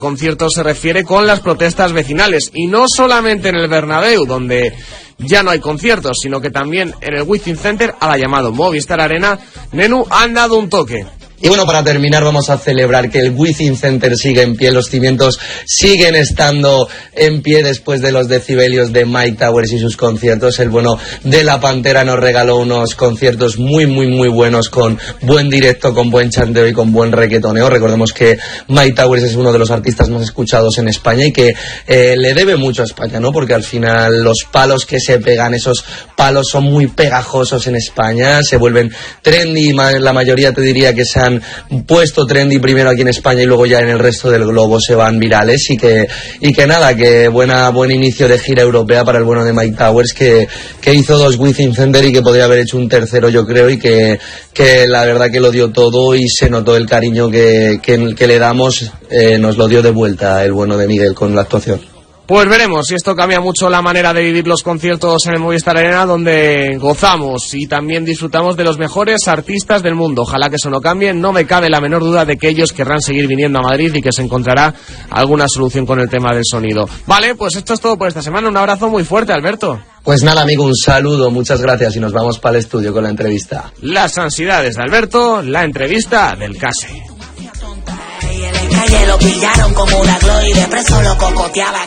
concierto se refiere con las protestas vecinales, y no solamente en el Bernabéu, donde ya no hay conciertos, sino que también en el Wizzing Center, a la llamado Movistar Arena, Nenu, han dado un toque. Y bueno, para terminar vamos a celebrar que el Wizzing Center sigue en pie, los cimientos siguen estando en pie después de los decibelios de Mike Towers y sus conciertos. El bueno de La Pantera nos regaló unos conciertos muy buenos, con buen directo, con buen chanteo y con buen requetoneo. Recordemos que Mike Towers es uno de los artistas más escuchados en España y que le debe mucho a España, ¿no? Porque al final los palos que se pegan, esos palos son muy pegajosos en España, se vuelven trendy, la mayoría te diría que se han puesto trendy primero aquí en España y luego ya en el resto del globo se van virales, y que nada, que buen inicio de gira europea para el bueno de Mike Towers, que hizo 2 Wizzing Center y que podría haber hecho un tercero, yo creo, y que la verdad que lo dio todo y se notó el cariño que le damos, nos lo dio de vuelta el bueno de Miguel con la actuación. Pues veremos si esto cambia mucho la manera de vivir los conciertos en el Movistar Arena, donde gozamos y también disfrutamos de los mejores artistas del mundo. Ojalá que eso no cambie, no me cabe la menor duda de que ellos querrán seguir viniendo a Madrid y que se encontrará alguna solución con el tema del sonido. Vale, pues esto es todo por esta semana. Un abrazo muy fuerte, Alberto. Pues nada, amigo, un saludo, muchas gracias y nos vamos para el estudio con la entrevista. Las ansiedades de Alberto, la entrevista del Case. Calle lo pillaron como una gloria y de preso lo cocoteaban.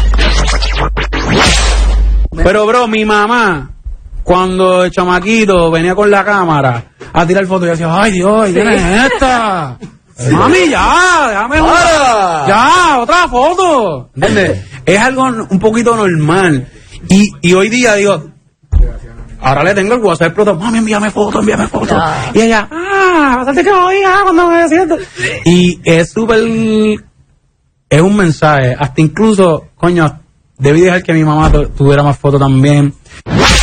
Pero bro, mi mamá, cuando el chamaquito venía con la cámara a tirar fotos, yo decía, ay Dios, ¿quién es esta? Mami, ya, déjame ya, otra foto. ¿Entiendes? Es algo un poquito normal. Y hoy día digo, ahora le tengo el WhatsApp explotado, mami, envíame fotos. Y ella, bastante que oiga cuando me siento. Y es súper, es un mensaje. Hasta incluso, coño, debí dejar que mi mamá tuviera más fotos también.